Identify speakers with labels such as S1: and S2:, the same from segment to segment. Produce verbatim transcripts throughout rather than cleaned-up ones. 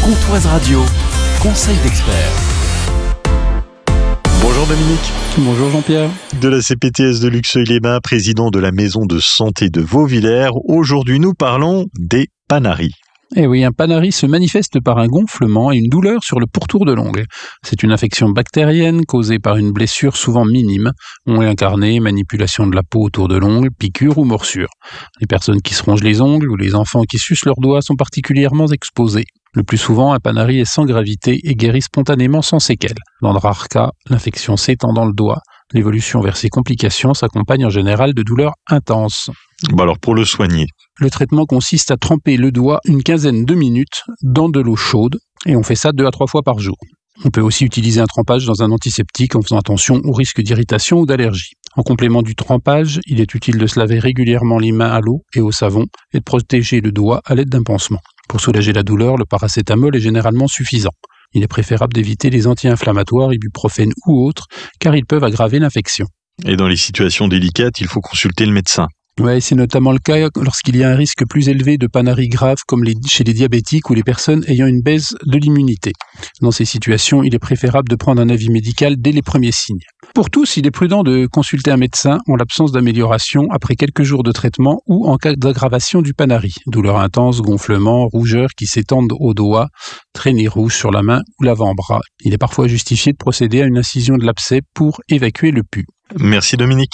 S1: Pontoise Radio, conseil d'expert.
S2: Bonjour Dominique.
S3: Bonjour Jean-Pierre.
S2: De la C P T S de Luxeuil-les-Bains, président de la maison de santé de Vauvillers. Aujourd'hui, nous parlons des panaries.
S3: Eh oui, un panari se manifeste par un gonflement et une douleur sur le pourtour de l'ongle. C'est une infection bactérienne causée par une blessure souvent minime, ongle incarné, manipulation de la peau autour de l'ongle, piqûre ou morsure. Les personnes qui se rongent les ongles ou les enfants qui sucent leurs doigts sont particulièrement exposés. Le plus souvent, un panari est sans gravité et guérit spontanément sans séquelles. Dans de rares cas, l'infection s'étend dans le doigt. L'évolution vers ces complications s'accompagne en général de douleurs intenses.
S2: Bon alors pour le soigner.
S3: Le traitement consiste à tremper le doigt une quinzaine de minutes dans de l'eau chaude et on fait ça deux à trois fois par jour. On peut aussi utiliser un trempage dans un antiseptique en faisant attention au risque d'irritation ou d'allergie. En complément du trempage, il est utile de se laver régulièrement les mains à l'eau et au savon et de protéger le doigt à l'aide d'un pansement. Pour soulager la douleur, le paracétamol est généralement suffisant. Il est préférable d'éviter les anti-inflammatoires, ibuprofène ou autres, car ils peuvent aggraver l'infection.
S2: Et dans les situations délicates, il faut consulter le médecin.
S3: Oui, c'est notamment le cas lorsqu'il y a un risque plus élevé de panarie grave comme les, chez les diabétiques ou les personnes ayant une baisse de l'immunité. Dans ces situations, il est préférable de prendre un avis médical dès les premiers signes. Pour tous, il est prudent de consulter un médecin en l'absence d'amélioration après quelques jours de traitement ou en cas d'aggravation du panari. Douleur intense, gonflement, rougeur qui s'étendent au doigt, traînées rouges sur la main ou l'avant-bras. Il est parfois justifié de procéder à une incision de l'abcès pour évacuer le pus.
S2: Merci Dominique.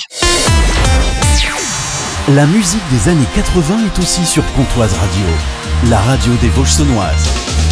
S1: La musique des années quatre-vingts est aussi sur Pontoise Radio, la radio des Vosges saunoises.